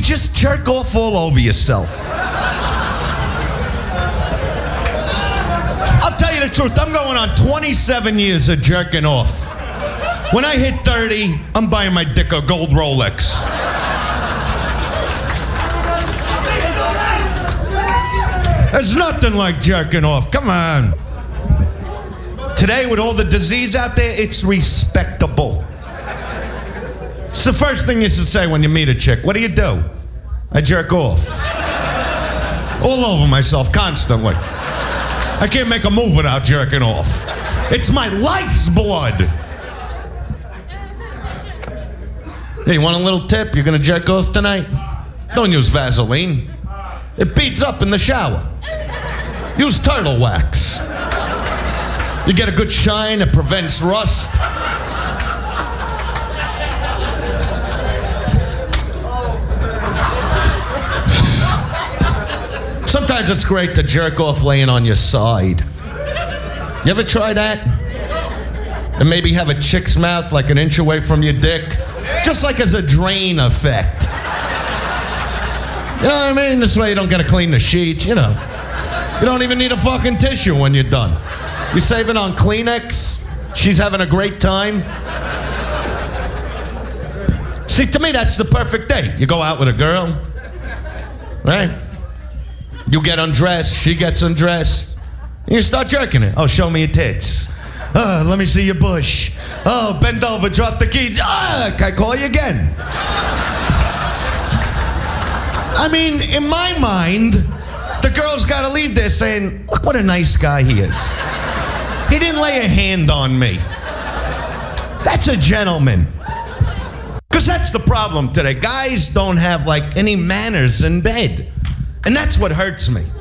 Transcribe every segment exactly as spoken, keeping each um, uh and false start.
just jerk off all over yourself. I'll tell you the truth, I'm going on twenty-seven years of jerking off. When I hit thirty, I'm buying my dick a gold Rolex. There's nothing like jerking off. Come on. Today, with all the disease out there, it's respectable. It's the first thing you should say when you meet a chick. What do you do? I jerk off. All over myself, constantly. I can't make a move without jerking off. It's my life's blood. Hey, you want a little tip? You're gonna jerk off tonight? Don't use Vaseline. It beads up in the shower. Use turtle wax. You get a good shine, it prevents rust. Sometimes it's great to jerk off laying on your side. You ever try that? And maybe have a chick's mouth like an inch away from your dick? Just like as a drain effect. You know what I mean? This way you don't gotta clean the sheets, you know. You don't even need a fucking tissue when you're done. You save it on Kleenex. She's having a great time. See, to me, that's the perfect day. You go out with a girl, right? You get undressed, she gets undressed. And you start jerking it. Oh, show me your tits. Oh, let me see your bush. Oh, bend over, drop the keys. Ah, can I call you again? I mean, in my mind, the girl's got to leave there saying, look what a nice guy he is. He didn't lay a hand on me. That's a gentleman. Because that's the problem today. Guys don't have, like, any manners in bed. And that's what hurts me.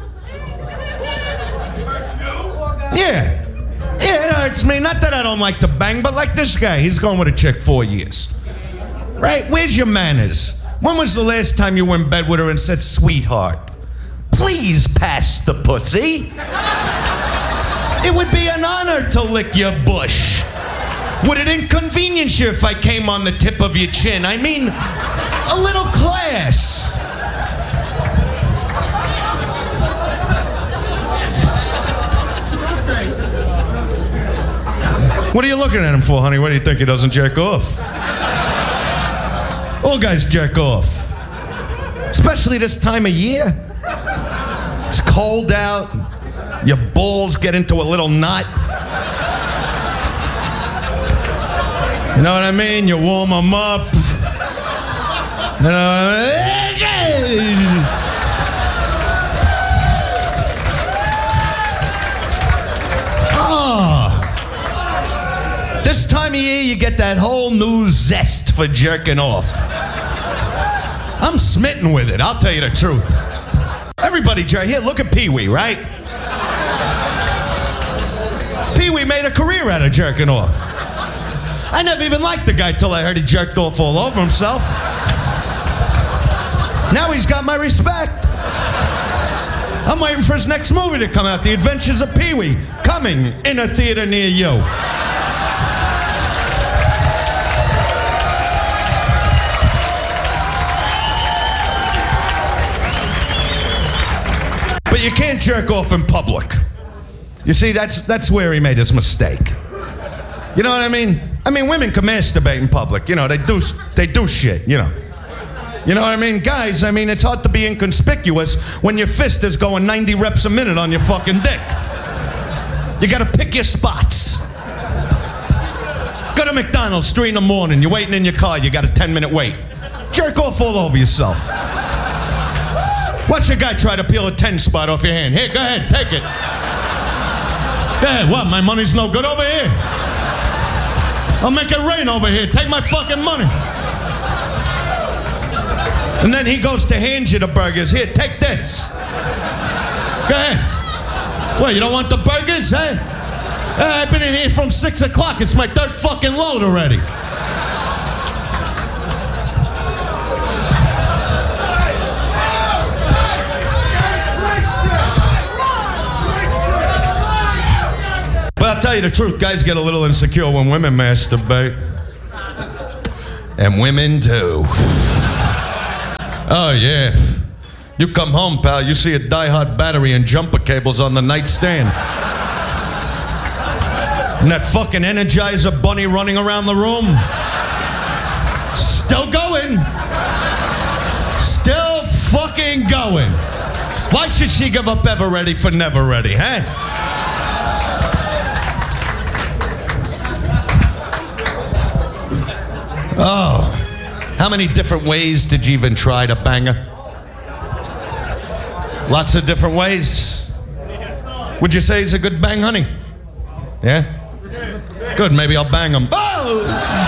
Yeah. Yeah, it hurts me. Not that I don't like to bang, but like this guy. He's going with a chick four years. Right? Where's your manners? When was the last time you were in bed with her and said, sweetheart, please pass the pussy? It would be an honor to lick your bush. Would it inconvenience you if I came on the tip of your chin? I mean, a little class. What are you looking at him for, honey? What do you think, he doesn't jerk off? All guys jerk off. Especially this time of year. It's cold out. Your balls get into a little knot. You know what I mean? You warm them up. You know what I mean? Oh. This time of year, you get that whole new zest for jerking off. I'm smitten with it, I'll tell you the truth. Everybody jerk. Here, look at Pee-wee, right? Pee-wee made a career out of jerking off. I never even liked the guy till I heard he jerked off all over himself. Now he's got my respect. I'm waiting for his next movie to come out, The Adventures of Pee-wee, coming in a theater near you. But you can't jerk off in public. You see, that's that's where he made his mistake. You know what I mean? I mean, women can masturbate in public. You know, they do they do shit, you know. You know what I mean? Guys, I mean, it's hard to be inconspicuous when your fist is going ninety reps a minute on your fucking dick. You gotta pick your spots. Go to McDonald's, three in the morning, you're waiting in your car, you got a ten minute wait. Jerk off all over yourself. Watch a guy try to peel a ten spot off your hand. Here, go ahead, take it. Go ahead, what, my money's no good over here? I'll make it rain over here, take my fucking money. And then he goes to hand you the burgers. Here, take this. Go ahead. Well, you don't want the burgers, eh? Uh, I've been in here from six o'clock. It's my third fucking load already. But I'll tell you the truth, guys get a little insecure when women masturbate. And women do. Oh, yeah. You come home, pal, you see a die-hard battery and jumper cables on the nightstand. And that fucking Energizer bunny running around the room. Still going. Still fucking going. Why should she give up ever ready for never ready, huh? Oh, how many different ways did you even try to bang her? Lots of different ways. Would you say he's a good bang, honey? Yeah? Good, maybe I'll bang him. Oh!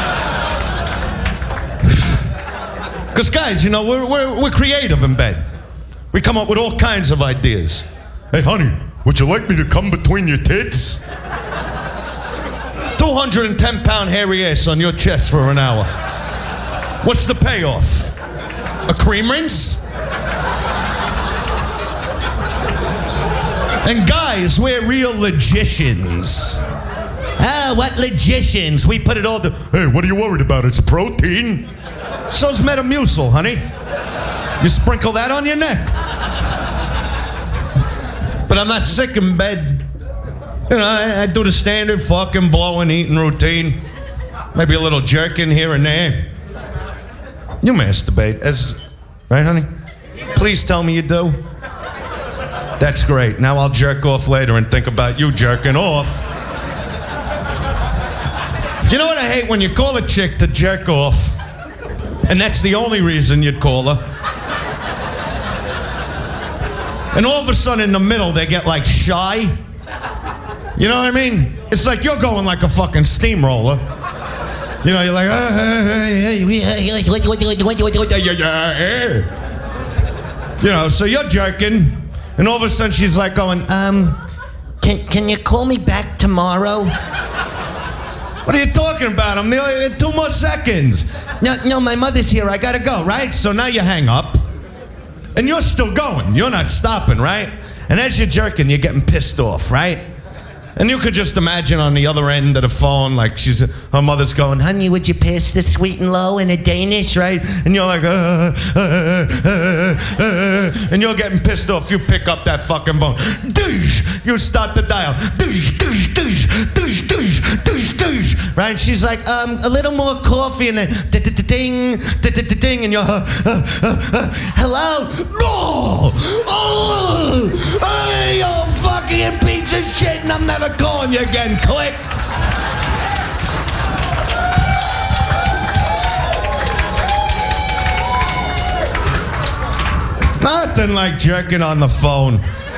Because guys, you know, we're, we're, we're creative in bed. We come up with all kinds of ideas. Hey, honey, would you like me to come between your tits? two hundred ten pound hairy ass on your chest for an hour. What's the payoff? A cream rinse? And guys, we're real logicians. Ah, what logicians? We put it all to... Hey, what are you worried about? It's protein. So's Metamucil, honey. You sprinkle that on your neck. But I'm not sick in bed. You know, I, I do the standard fucking blowing, eating routine. Maybe a little jerking here and there. You masturbate, as... Right, honey? Please tell me you do. That's great. Now I'll jerk off later and think about you jerking off. You know what I hate? When you call a chick to jerk off, and that's the only reason you'd call her. And all of a sudden in the middle, they get like shy. You know what I mean? It's like you're going like a fucking steamroller. You know, you're like, uh, hey, hey, you know, so you're jerking. And all of a sudden she's like going, um, can can you call me back tomorrow? What are you talking about? I'm the two more seconds. No, no, my mother's here. I gotta go, right? So now you hang up. And you're still going. You're not stopping, right? And as you're jerking, you're getting pissed off, right? And you could just imagine on the other end of the phone, like she's, her mother's going, honey, would you pass the sweet and low in a Danish, right? And you're like, uh, uh, uh, uh, and you're getting pissed off. You pick up that fucking phone. Douche! You start to dial. Douche, douche, douche, douche, douche, douche, douche. Right? And she's like, um, a little more coffee and then ding, ding, and you're, uh, uh, uh, hello? No! Oh! Hey, you fucking piece of shit, and I'm never calling you again. Click. Nothing like jerking on the phone.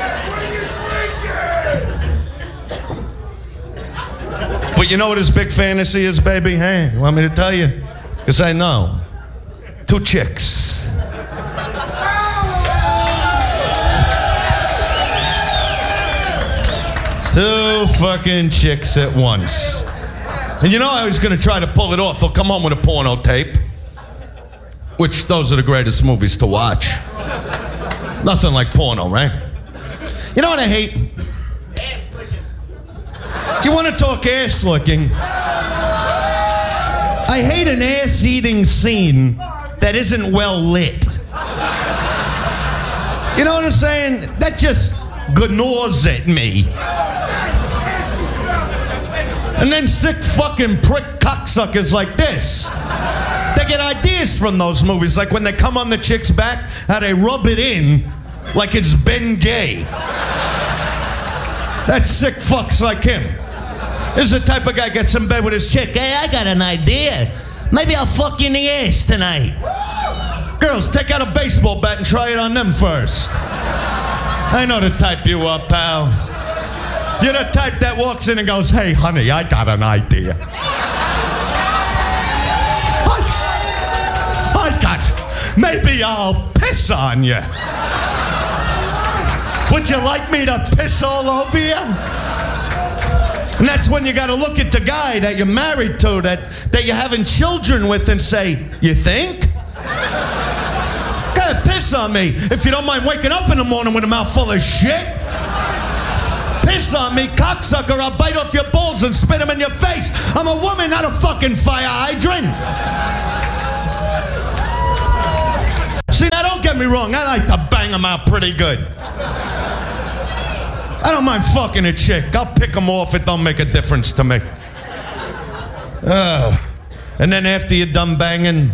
But you know what his big fantasy is, baby? Hey, you want me to tell you? Because I know. Two chicks. Two fucking chicks at once. And you know I was going to try to pull it off. He'll come home with a porno tape. Which, those are the greatest movies to watch. Nothing like porno, right? You know what I hate? Ass licking. You want to talk ass licking? I hate an ass-eating scene that isn't well lit. You know what I'm saying? That just gnaws at me. And then sick fucking prick cocksuckers like this. They get ideas from those movies, like when they come on the chick's back, how they rub it in like it's Ben Gay. That sick fucks like him. This is the type of guy gets in bed with his chick. Hey, I got an idea. Maybe I'll fuck you in the ass tonight. Girls, take out a baseball bat and try it on them first. I know the type you are, pal. You're the type that walks in and goes, hey, honey, I got an idea. I, I got, maybe I'll piss on you. Would you like me to piss all over you? And that's when you got to look at the guy that you're married to, that, that you're having children with, and say, you think? Gotta piss on me if you don't mind waking up in the morning with a mouth full of shit. Piss on me, cocksucker, I'll bite off your balls and spit them in your face. I'm a woman, not a fucking fire hydrant. See, now don't get me wrong. I like to bang them out pretty good. I don't mind fucking a chick. I'll pick them off. It don't make a difference to me. Uh, and then after you're done banging,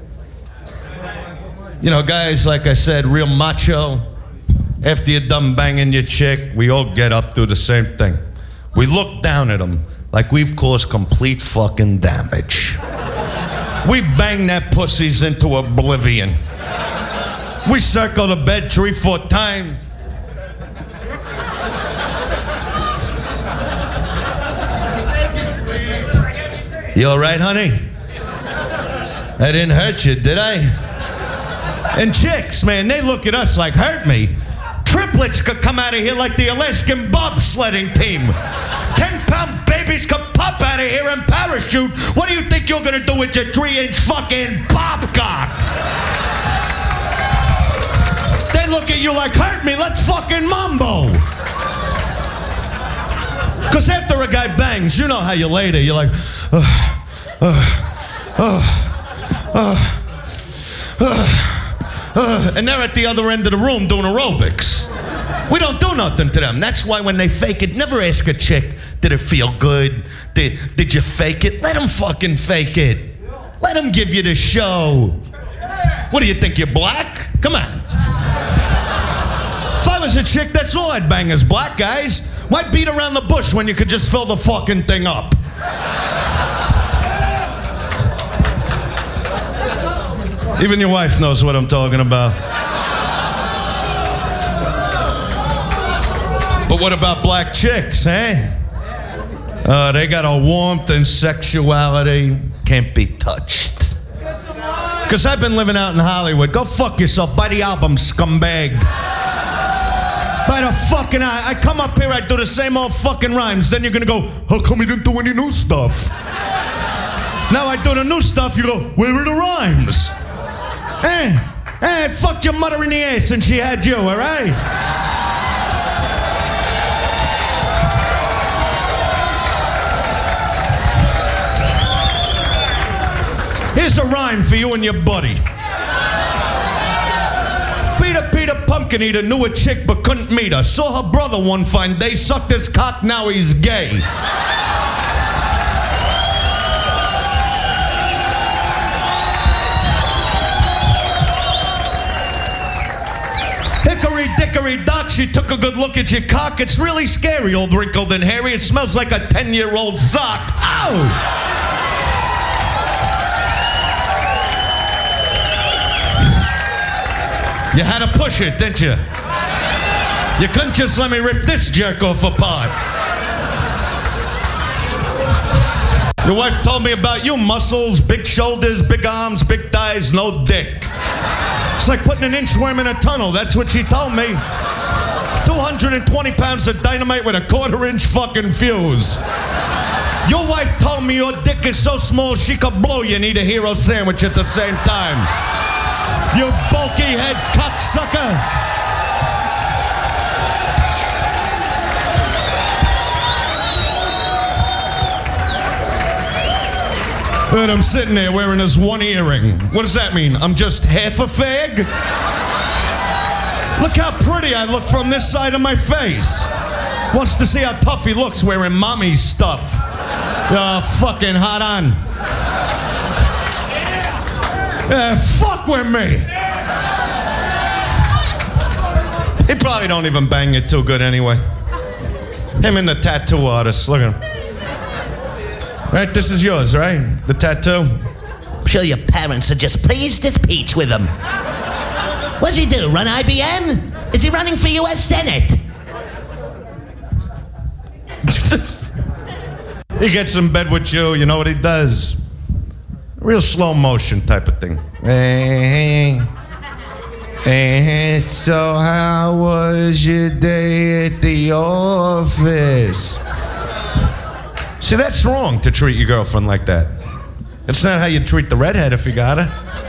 you know, guys, like I said, real macho. After you're done banging your chick, we all get up, do the same thing. We look down at them like we've caused complete fucking damage. We bang that pussies into oblivion. We circle the bed three, four times. You all right, honey? I didn't hurt you, did I? And chicks, man, they look at us like, hurt me? Triplets could come out of here like the Alaskan bobsledding team. Ten-pound babies could pop out of here and parachute. What do you think you're gonna do with your three-inch fucking popcock? They look at you like, hurt me, let's fucking mumbo. Because after a guy bangs, you know how you lay there, you're like, uh, uh, uh, uh, uh, uh, and they're at the other end of the room doing aerobics. We don't do nothing to them. That's why when they fake it, never ask a chick, did it feel good? Did, did you fake it? Let them fucking fake it. Let them give you the show. What do you think, you're black? Come on. If I was a chick, that's all I'd bang is black guys. Why beat around the bush when you could just fill the fucking thing up? Even your wife knows what I'm talking about. But what about black chicks, eh? Uh, they got a warmth and sexuality can't be touched. Because I've been living out in Hollywood. Go fuck yourself. Buy the album, scumbag. Buy the fucking... I, I come up here, I do the same old fucking rhymes. Then you're going to go, how come you didn't do any new stuff? Now I do the new stuff, you go, where are the rhymes? Eh, eh, fuck your mother in the ass and she had you, all right? Here's a rhyme for you and your buddy. Peter, Peter Pumpkin Eater knew a chick but couldn't meet her. Saw her brother one fine day, sucked his cock, now he's gay. Hickory dickory dock, she took a good look at your cock. It's really scary, old wrinkled and hairy. It smells like a ten-year-old sock. Ow! You had to push it, didn't you? You couldn't just let me rip this jerk off apart. Your wife told me about you, muscles, big shoulders, big arms, big thighs, no dick. It's like putting an inchworm in a tunnel, that's what she told me. two hundred twenty pounds of dynamite with a quarter inch fucking fuse. Your wife told me your dick is so small she could blow you and eat a hero sandwich at the same time. You bulky head cocksucker. And I'm sitting there wearing this one earring. What does that mean? I'm just half a fag? Look how pretty I look from this side of my face. Wants to see how tough he looks wearing mommy's stuff. Oh, fucking hot on. Yeah, fuck with me. He probably don't even bang it too good anyway. Him and the tattoo artist, look at him. Right, this is yours, right? The tattoo? I'm sure your parents are just pleased as peach with him. What's he do, run I B M? Is he running for U S Senate? He gets in bed with you, you know what he does? Real slow motion type of thing. Hey, hey, so how was your day at the office? See, that's wrong to treat your girlfriend like that. It's not how you treat the redhead if you got her.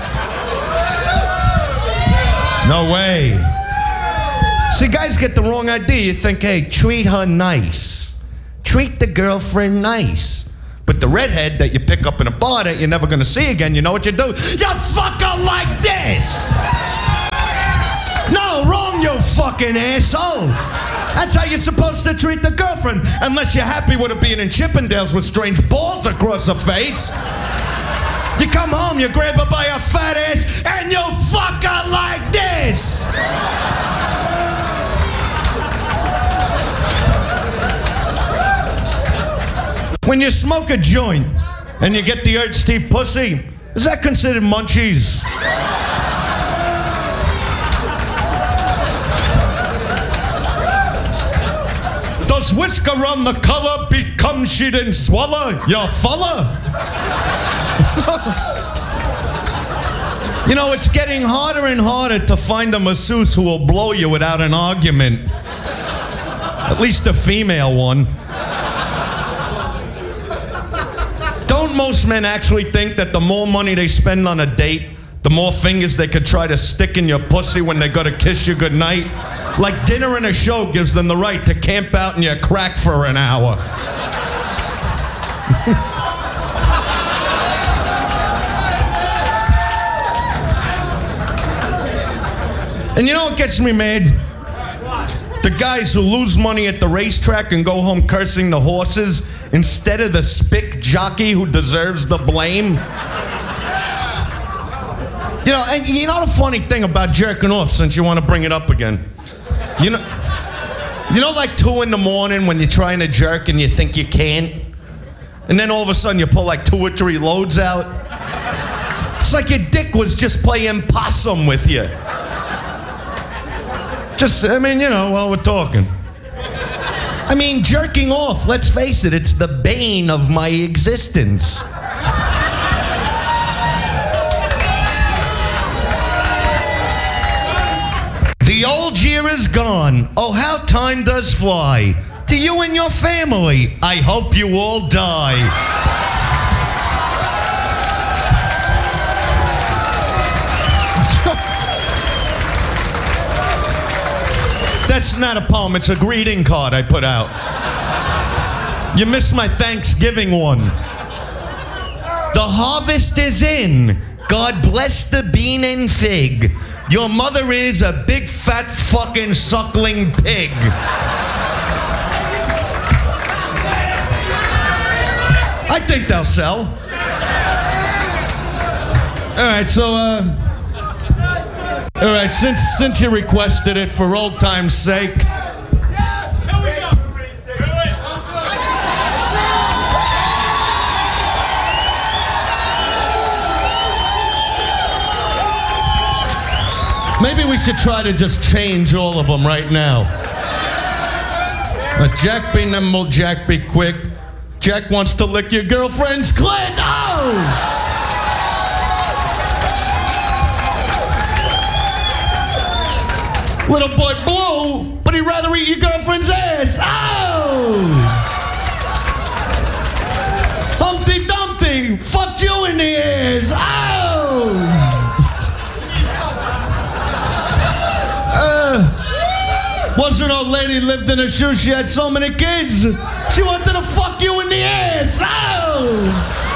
No way. See, guys get the wrong idea. You think, hey, treat her nice. Treat the girlfriend nice. But the redhead that you pick up in a bar that you're never gonna see again, you know what you do? You fuck her like this! fucking asshole. That's how you're supposed to treat the girlfriend, unless you're happy with her being in Chippendales with strange balls across her face. You come home, you grab her by her fat ass, and you fuck her like this. When you smoke a joint and you get the urge to eat pussy, is that considered munchies? Does whisker on the color become she didn't swallow your fella? You know, it's getting harder and harder to find a masseuse who will blow you without an argument. At least a female one. Don't most men actually think that the more money they spend on a date, the more fingers they could try to stick in your pussy when they go to kiss you goodnight? Like dinner and a show gives them the right to camp out in your crack for an hour. And you know what gets me mad? The guys who lose money at the racetrack and go home cursing the horses instead of the spick jockey who deserves the blame. You know, and you know the funny thing about jerking off, since you want to bring it up again? You know, you know like two in the morning when you're trying to jerk and you think you can't? And then all of a sudden you pull like two or three loads out? It's like your dick was just playing possum with you. Just, I mean, you know, while we're talking. I mean, jerking off, let's face it, it's the bane of my existence. The old year is gone. Oh, how time does fly. To you and your family, I hope you all die. That's not a poem, it's a greeting card I put out. You missed my Thanksgiving one. The harvest is in. God bless the bean and fig. Your mother is a big fat fucking suckling pig. I think they'll sell. All right, so, uh... All right, since since you requested it for old time's sake. Maybe we should try to just change all of them right now. Uh, Jack be nimble, Jack be quick. Jack wants to lick your girlfriend's clit. Oh! Little boy blue, but he'd rather eat your girlfriend's ass. Oh! Humpty Dumpty fucked you in the ass. Oh! Uh, wasn't old lady lived in a shoe, she had so many kids. She wanted to fuck you in the ass. Oh!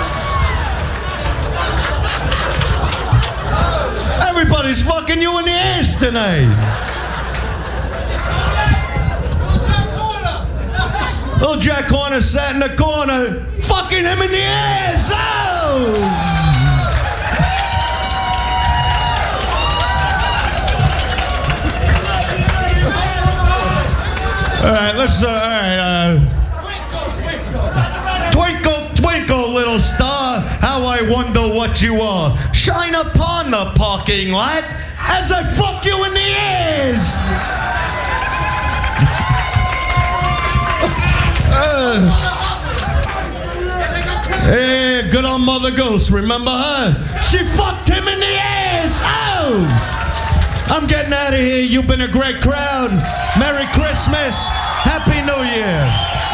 Everybody's fucking you in the ass tonight. Little Jack Horner sat in the corner, fucking him in the ass. Oh! All right, let's. Uh, all right. Uh, twinkle, twinkle, little star, how I wonder what you are. Shine upon the parking lot as I fuck you in the ass. Uh, hey, good old Mother Ghost, remember her? She fucked him in the ass! Oh! I'm getting out of here. You've been a great crowd. Merry Christmas. Happy New Year.